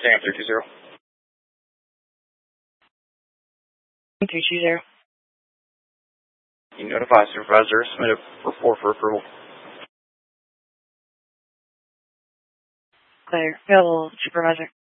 Sam 320. 320. You notify supervisor, submit a report for approval. Clear. Available, supervisor.